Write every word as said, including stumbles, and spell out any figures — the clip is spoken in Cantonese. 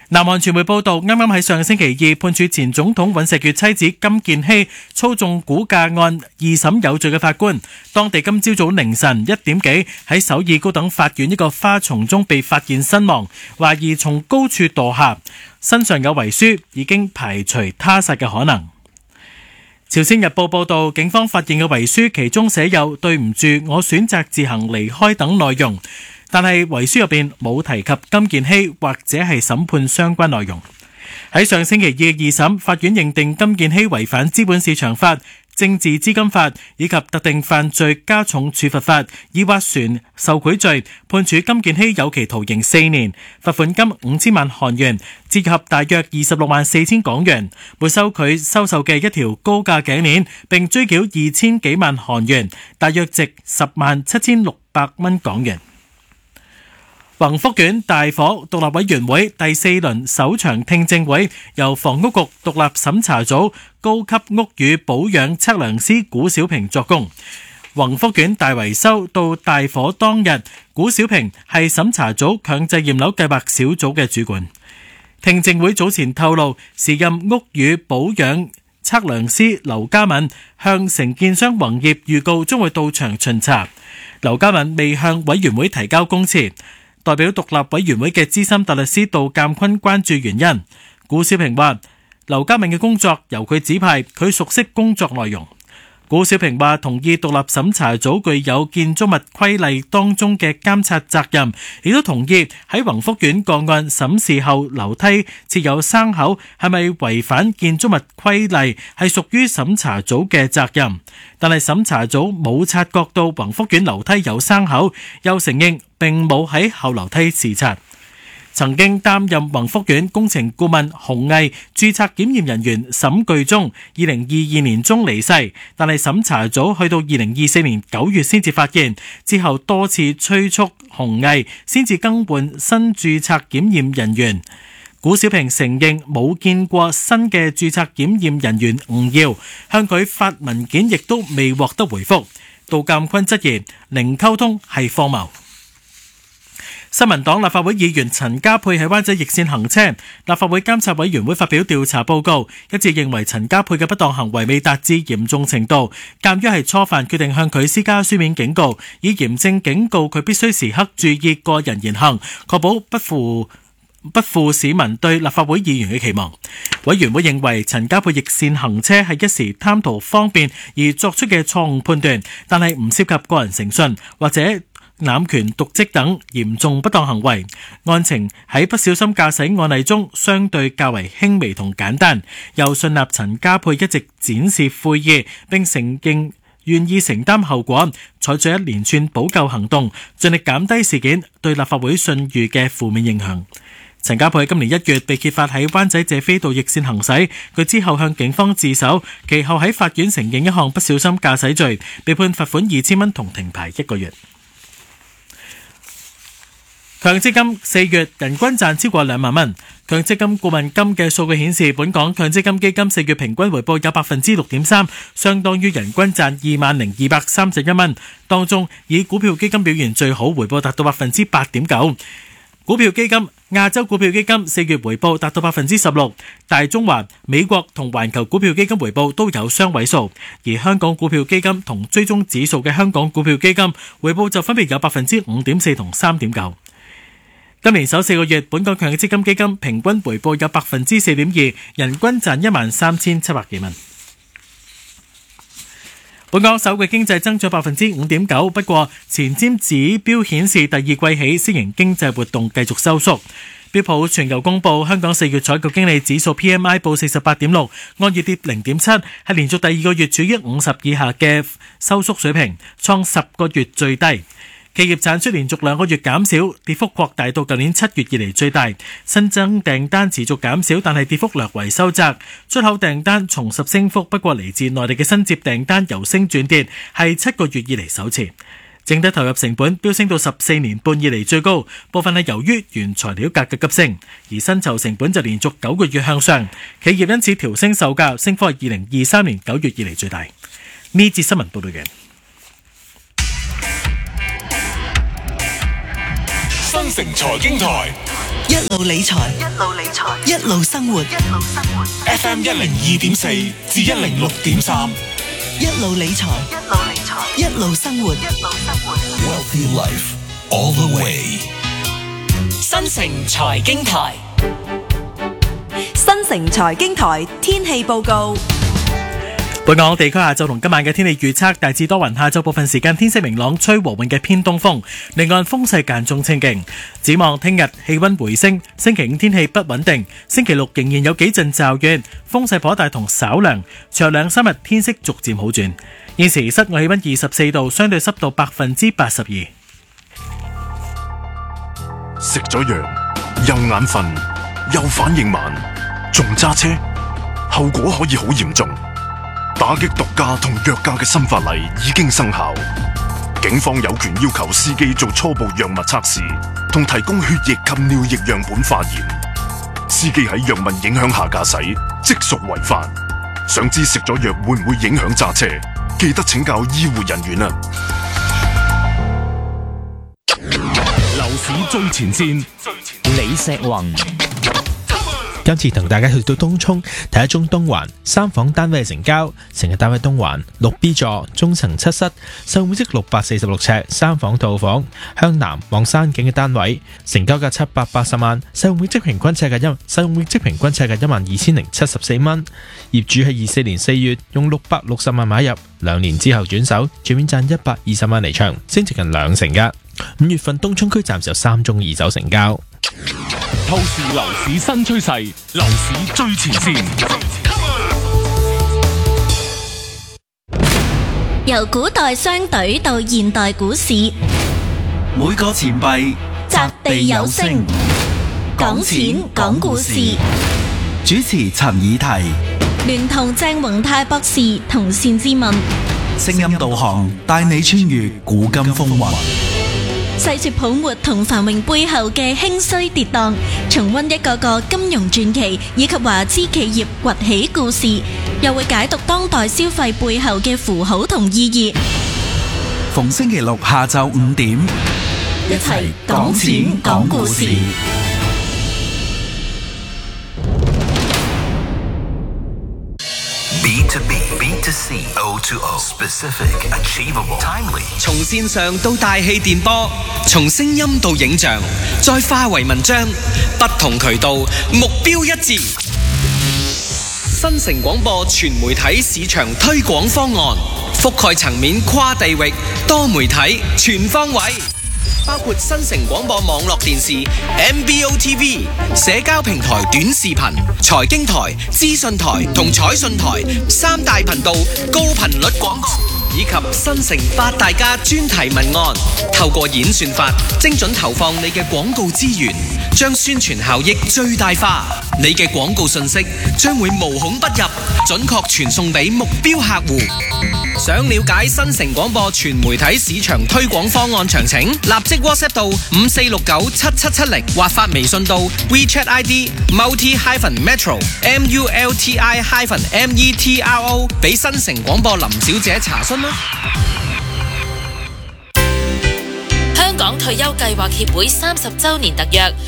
南韓傳媒報道，啱啱喺上星期二判處前總統尹錫悅妻子金建希操縱估價案二審有罪嘅法官，當地今朝早凌晨一點幾喺首爾高等法院一個花叢中被發現身亡，懷疑從高處墮下，身上有遺書，已經排除他殺嘅可能。朝鮮日報報道，警方發現嘅遺書其中寫有對唔住，我選擇自行離開等內容，但係遺書入邊冇提及金建希或者係審判相關內容。喺上星期二嘅二審，法院認定金建希違反資本市場法、政治資金法以及特定犯罪加重處罰法，以斡旋受賄罪，判處金建希有期徒刑四年，罰款金五千萬韓元，折合大約二十六萬四千港元，沒收佢收受嘅一條高價頸鏈，並追繳二千幾萬韓元，大約值十萬七千六百蚊港元。宏福苑大火獨立委員會第四輪首場聽證會由房屋局獨立審查組高級屋宇保養測量師古小平作供。宏福苑大維修到大火當日，古小平係審查組強制驗樓計劃小組嘅主管。聽證會早前透露，時任屋宇保養測量師劉家敏向承建商宏業預告將會到場巡查。劉家敏未向委員會提交供詞。代表獨立委員會嘅資深大律師杜鑑坤關注原因。古小平話，劉家敏嘅工作由佢指派，佢熟悉工作內容。古小平話同意獨立審查組具有建築物規例當中嘅監察責任，亦都同意喺宏福苑個案審視後樓梯設有生口係咪違反建築物規例，係屬於審查組嘅責任。但係審查組冇察覺到宏福苑樓梯有生口，又承認並冇喺後樓梯視察。曾經擔任宏福苑工程顧問洪毅註冊檢驗人員沈巨忠二零二二年中離世，但係審查組去到二零二四年九月先至發現，之後多次催促洪毅先至更換新註冊檢驗人員。古小平承認冇見過新嘅註冊檢驗人員吳耀，向佢發文件亦都未獲得回覆。杜鑑坤質疑零溝通係荒謬。新民黨立法會議員陳家珮喺灣仔逆線行車，立法會監察委員會發表調查報告，一致認為陳家珮嘅不當行為未達至嚴重程度，鑑於係初犯，決定向佢施加書面警告，以嚴正警告佢必須時刻注意個人言行，確保不負不負市民對立法會議員嘅期望。委員會認為陳家珮逆線行車係一時貪圖方便而作出嘅錯誤判斷，但係唔涉及個人誠信或者濫權瀆職等嚴重不當行為，案情喺不小心駕駛案例中相對較為輕微同簡單，又信納陳家珮一直展示悔意，並承認願意承擔後果，採取一連串補救行動，盡力減低事件對立法會信譽嘅負面影響。陳家珮今年一月被揭發喺灣仔謝斐道逆線行駛，佢之後向警方自首，其後喺法院承認一項不小心駕駛罪，被判罰款二千蚊同停牌一個月。強積金四月人均賺超過兩萬蚊。強積金顧問金嘅數據顯示，本港強積金基金四月平均回報有百分之六點三，相當於人均賺二萬零二百三十一蚊。當中以股票基金表現最好，回報達到百分之八點九。股票基金亞洲股票基金四月回報達到百分之十六，大中華、美國同環球股票基金回報都有雙位數，而香港股票基金同追蹤指數嘅香港股票基金回報就分別有百分之五點四同三點九。今年首四個月，本港強積金基金平均回報有百分之四點二，人均賺一萬三千七百幾蚊。本港首季經濟增長百分之五點九，不過前瞻指標顯示第二季起私營經濟活動繼續收縮。標普全球公佈香港四月採購經理指數 P M I 報四十八點六，按月跌零點七，係連續第二個月處於五十以下嘅收縮水平，創十個月最低。企業產出連續兩個月減少，跌幅擴大到舊年七月以嚟最大。新增訂單持續減少，但係跌幅略為收窄。出口訂單重拾升幅，不過嚟自內地嘅新接訂單由升轉跌，係七個月以嚟首次。整體投入成本飆升到十四年半以嚟最高，部分係由於原材料價格急升，而薪酬成本就連續九個月向上。企業因此調升售價，升幅係二零二三年九月以嚟最大。呢節新聞報道嘅。 新城財經台一路理財，一路理財，一路生活，一路生活。 F M 一零二點四至一零六點三， 一路理財，一路理財，一路生活，一路生活。 Wealthy Life all the way。 新城財經台， 新城財經台天氣報告。 本港地區下晝同今晚嘅天氣預測大致多雲，下晝部分時間天色明朗，吹和緩嘅偏東風，離岸風勢間中清勁。展望聽日氣溫回升，星期五天氣不穩定，星期六仍然有幾陣驟雨，風勢頗大同稍涼。隨後兩三日天色逐漸好轉。現時室外氣溫二十四度，相對濕度百分之八十二。 食咗藥又眼瞓又反應慢，仲揸車，後果可以好嚴重。打擊毒駕同藥駕嘅新法例已經生效，警方有權要求司機做初步藥物測試，同提供血液及尿液樣本化驗。司機喺藥物影響下駕駛，即屬違法。想知食咗藥會唔會影響揸車？記得請教醫護人員啊！ 樓市最前線， 李石宏。 今次同大家去到東涌睇一宗東環三房單位嘅成交，成日單位東環六 B 座，中層七室，實用面積六百四十六尺，三房套房，向南望山景嘅單位，成交價七百八十萬，實用面積平均尺價一，實用面積平均尺價一萬二千零七十四蚊。業主喺二四年四月用六百六十萬買入，兩年之後轉手，全面賺一百二十萬離場，升值近兩成㗎。五月份東涌區暫時有三宗二手成交。 透視樓市新趨勢，樓市最前線。 由古代商隊到現代股市， 每個錢幣擲地有聲，講錢講故事。 主持陳以提， 聯同鄭宏泰博士同單志文， 聲音導航帶你穿越古今風雲， 細說泡沫同繁榮背後嘅興衰跌宕，重溫一個個金融傳奇以及華資企業崛起故事，又會解讀當代消費背後嘅符號同意義。 逢星期六下晝五點， 一齊講錢講故事。 B to B, B to C, O to O, specific, achievable, timely。 從線上到大氣電波，從聲音到影像，再化為文章，不同渠道，目標一致。新城廣播全媒體市場推廣方案，覆蓋層面跨地域，多媒體全方位。包括新城廣播網絡電視 M B O T V、 社交平台短視頻、財經台、資訊台同彩訊台三大頻道高頻率廣告，以及新城八大家專題文案，透過演算法精準投放你嘅廣告資源，將宣傳效益最大化。你嘅廣告信息將會無孔不入，準確傳送俾目標客戶。想了解新城廣播全媒體市場推廣方案詳情，立即 WhatsApp 到五四六九七七七零，或發微信到 WeChat I D multi hyphen metro M U L T I hyphen M E T R O 俾新城廣播林小姐查詢啦。 香港退休計劃協會三十週年特約